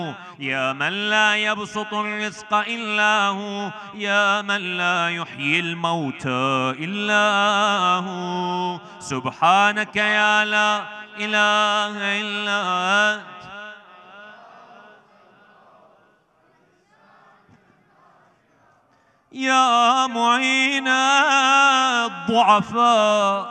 يا من لا يبسط الرزق إلا هو، يا من لا يحيي الموتى إلا هو. سبحانك يا لا إله إلا أنت. يا معين الضعفاء